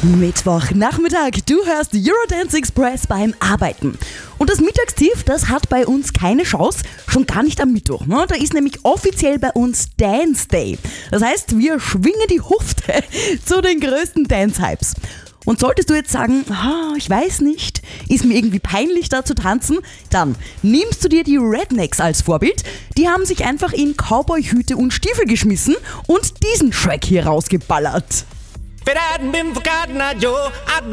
Mittwochnachmittag, du hörst Eurodance Express beim Arbeiten. Und das Mittagstief, das hat bei uns keine Chance, schon gar nicht am Mittwoch. Ne? Da ist nämlich offiziell bei uns Dance Day. Das heißt, wir schwingen die Hufte zu den größten Dance-Hypes. Und solltest du jetzt sagen, ich weiß nicht, ist mir irgendwie peinlich da zu tanzen, dann nimmst du dir die Rednecks als Vorbild. Die haben sich einfach in Cowboy-Hüte und Stiefel geschmissen und diesen Track hier rausgeballert. If it hadn't been for Cotton Eye Joe, I'd